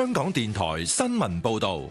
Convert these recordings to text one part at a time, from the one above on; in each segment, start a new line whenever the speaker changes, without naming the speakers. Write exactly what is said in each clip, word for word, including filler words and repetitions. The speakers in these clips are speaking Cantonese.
香港電台新聞報道。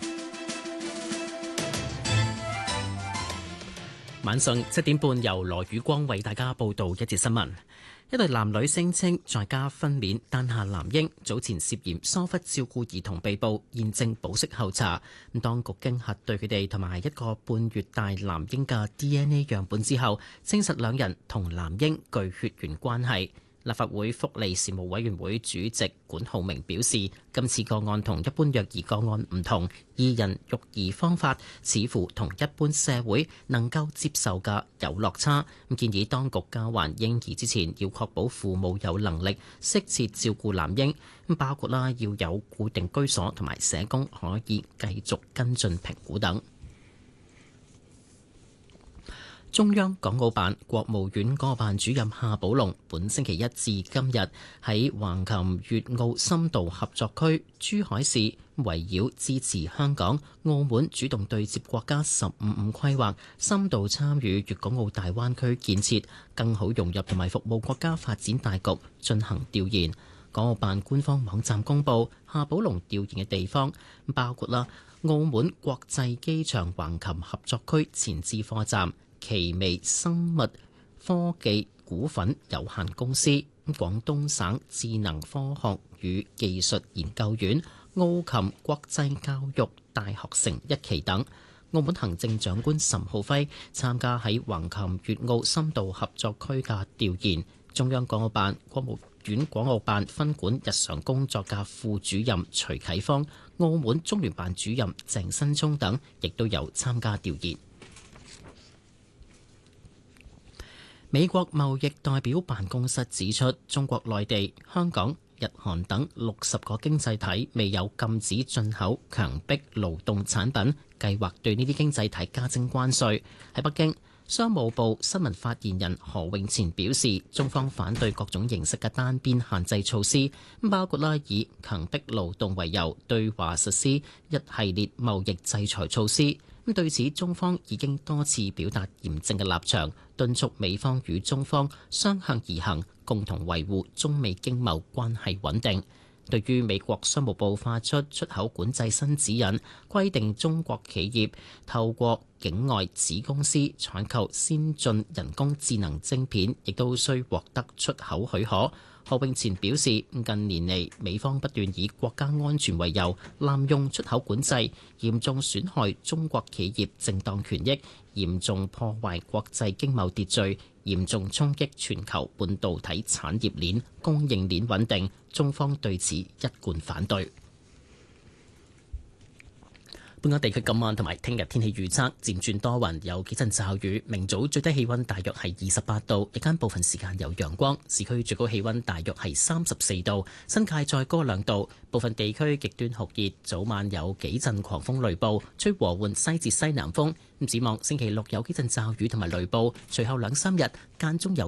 晚上七點半，由羅宇光為大家報道一節新聞。一對男女聲稱在家分娩誕下男嬰，早前涉嫌疏忽照顧兒童被捕，現正保釋候查。咁當局經核對佢哋同埋一個半月大男嬰嘅 D N A 樣本之後，證實兩人同男嬰具血緣關係。立法會福利事務委員會主席管浩鳴表示，今次個案同一般虐兒個案唔同，二人育兒方法似乎同一般社會能夠接受嘅有落差。咁建議當局交還嬰兒之前，要確保父母有能力適切照顧男嬰，咁包括啦要有固定居所同埋社工可以繼續跟進評估等。中央港澳辦國務院港澳辦主任夏寶龍本星期一至今日喺橫琴粵澳深度合作區珠海市，圍繞支持香港、澳門主動對接國家十五五規劃，深度參與粵港澳大灣區建設，更好融入同埋服務國家發展大局進行調研。港澳辦官方網站公佈，夏寶龍調研嘅地方包括啦澳門國際機場橫琴合作區前置貨站、奇微生物科技股份有限公司、廣東省智能科學與技術研究院、澳琴國際教育大學城一期等。澳門行政長官岑浩輝參加喺橫琴粵澳深度合作區嘅調研。中央港澳辦國務院港澳辦分管日常工作嘅副主任徐啟芳、澳門中聯辦主任鄭新聰等亦都有參加調研。美國貿易代表辦公室指出，中國內地、香港、日韓等六十個經濟體未有禁止進口強迫勞動產品，計劃對呢啲經濟體加徵關稅。喺北京，商務部新聞發言人何永前表示，中方反對各種形式嘅單邊限制措施，包括啦以強迫勞動為由對華實施一系列貿易制裁措施。咁對此，中方已經多次表達嚴正嘅立場，敦促美方與中方相向而行，共同維護中美經貿關係穩定。對於美國商務部發出出口管制新指引，規定中國企業透過境外子公司採購先進人工智能晶片，亦都需獲得出口許可。何永前表示，近年嚟美方不斷以國家安全為由濫用出口管制，嚴重損害中國企業正當權益，嚴重破壞國際經貿秩序，嚴重衝擊全球半導體產業鏈供應鏈穩定。中方對此一貫反對。本港地區今晚同埋聽日天氣預測漸轉多雲，有幾陣驟雨。明早最低氣溫大約係二十八度，日間部分時間有陽光。市區最高氣溫大約係三十四度，新界再高兩度。部分地區極端酷熱，早晚有幾陣狂風雷暴，吹和緩西至西南風。咁展望星期六有幾陣驟雨同埋雷暴，隨後兩三日間中有